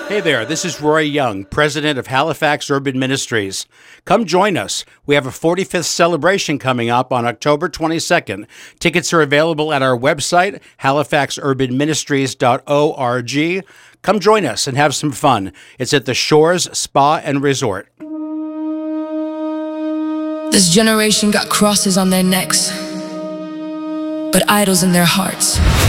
Hey there, this is Roy Young, president of Halifax Urban Ministries. Come join us. We have a 45th celebration coming up on October 22nd. Tickets are available at our website, halifaxurbanministries.org. Come join us and have some fun. It's at the Shores Spa and Resort. This generation got crosses on their necks, but idols in their hearts.